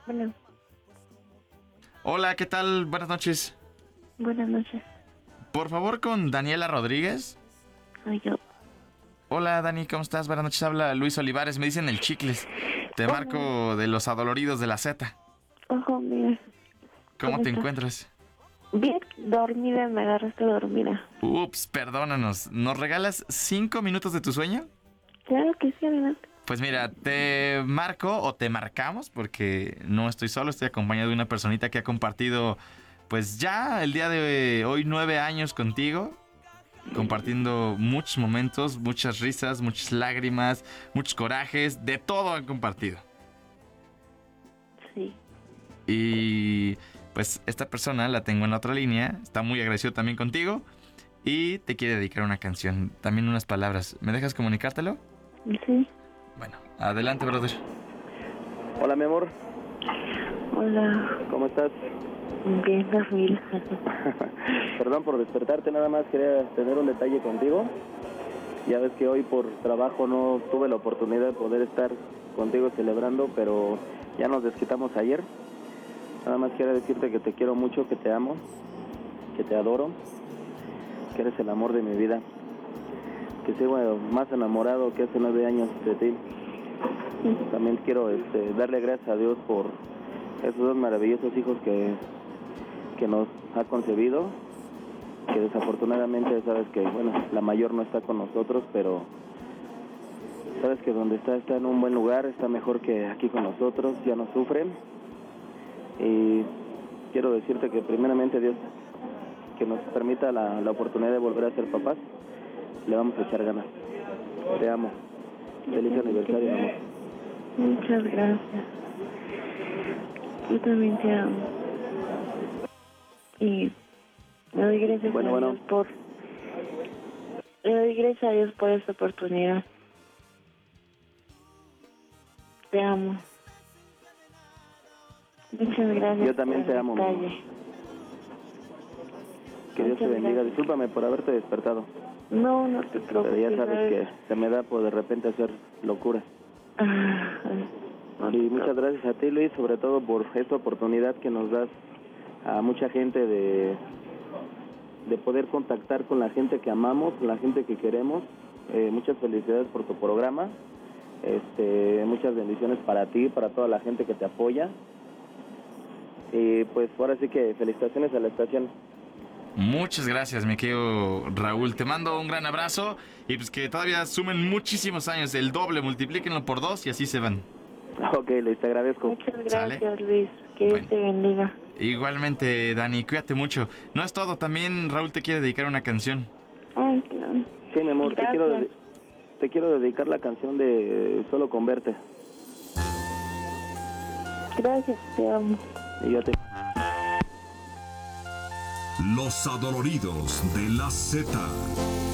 Bueno, Hola, ¿qué tal? Buenas noches. buenas noches. Por favor, con Daniela Rodríguez. Soy yo. Hola, Dani, ¿cómo estás? Buenas noches, habla Luis Olivares. Me dicen el Chicles. Te Hola. marco de los adoloridos de la Z. Ojo, mira. ¿Cómo te estás? encuentras? Bien, dormida, me agarraste dormida. Ups, perdónanos. ¿Nos regalas 5 minutos de tu sueño? Claro que sí, adelante. Pues mira, te marco o te marcamos porque no estoy solo, estoy acompañado de una personita que ha compartido pues ya el día de hoy 9 años contigo, compartiendo muchos momentos, muchas risas, muchas lágrimas, muchos corajes, de todo han compartido. Sí. Y pues esta persona la tengo en la otra línea, está muy agradecido también contigo y te quiere dedicar una canción, también unas palabras. ¿Me dejas comunicártelo? Sí. Bueno, adelante, brother. Hola, mi amor, Hola. ¿cómo estás? Bien, dormida. Perdón por despertarte, nada más quería tener un detalle contigo. Ya ves que hoy por trabajo no tuve la oportunidad de poder estar contigo celebrando, pero ya nos desquitamos ayer. Nada más quiero decirte que te quiero mucho, que te amo, que te adoro, que eres el amor de mi vida, que sigo más enamorado que hace 9 años de ti. También quiero darle gracias a Dios por esos dos maravillosos hijos que nos ha concebido, que desafortunadamente sabes que, bueno, la mayor no está con nosotros, pero sabes que donde está en un buen lugar, está mejor que aquí con nosotros, ya no sufren. Y quiero decirte que primeramente Dios, que nos permita la oportunidad de volver a ser papás, le vamos a echar ganas. Te amo. Feliz aniversario, amor. Muchas gracias. Yo también te amo. Y le doy gracias Bueno, a bueno. Dios por... Le doy gracias a Dios por esta oportunidad. Te amo. Muchas gracias. Yo también por el te amo, mi amor. detalle. Que Dios te Muchas bendiga. gracias. Discúlpame por haberte despertado, No, no te preocupes. pero ya sabes ¿sabes? que se me da por de repente hacer locuras. Ah, no te Y muchas preocupes. gracias a ti, Luis, sobre todo por esta oportunidad que nos das a mucha gente de poder contactar con la gente que amamos, la gente que queremos. Muchas felicidades por tu programa. Muchas bendiciones para ti, para toda la gente que te apoya. Y pues ahora sí que felicitaciones a la estación. Muchas gracias, mi querido Raúl. Te mando un gran abrazo y pues que todavía sumen muchísimos años, el doble, multiplíquenlo por 2 y así se van. Ok, Luis, te agradezco. Muchas ¿Sale? gracias, Luis. Que Dios Bueno. te bendiga. Igualmente, Dani, cuídate mucho. No es todo, también Raúl te quiere dedicar una canción. Ay, claro. Sí, mi amor, Gracias. te quiero dedicar la canción de Solo con verte. Gracias, te amo. Y yo te... Los adoloridos de la Z.